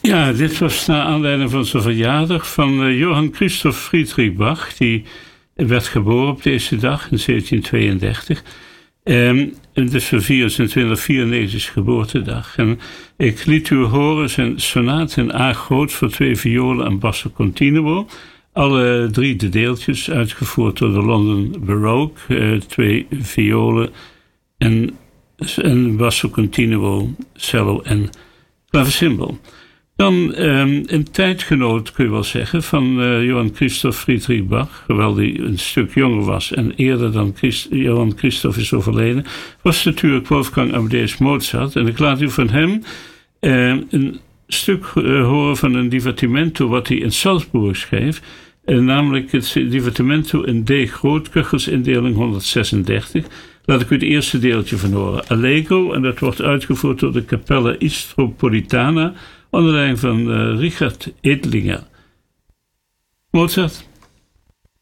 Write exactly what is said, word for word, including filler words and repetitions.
Ja, dit was naar aanleiding van zijn verjaardag van uh, Johann Christoph Friedrich Bach. Die werd geboren op deze dag in zeventienhonderdtweeëndertig. Um, en dus voor vierentwintig geboortedag. En ik liet u horen zijn sonate in A groot voor twee violen en basso continuo. Alle drie de deeltjes uitgevoerd door de London Baroque. Uh, twee violen en een basso continuo, cello en clavecimbal. Dan um, een tijdgenoot, kun je wel zeggen, van uh, Johann Christoph Friedrich Bach, hoewel hij een stuk jonger was en eerder dan Christ, Johann Christoph is overleden, was natuurlijk Wolfgang Amadeus Mozart. En ik laat u van hem uh, een stuk uh, horen van een divertimento wat hij in Salzburg schreef, uh, namelijk het divertimento in D groot, kuchelsindeling honderdzesendertig. Laat ik u het eerste deeltje van horen. Allegro, en dat wordt uitgevoerd door de Capella Istropolitana onder leiding van uh, Richard Edlinger. Mozart.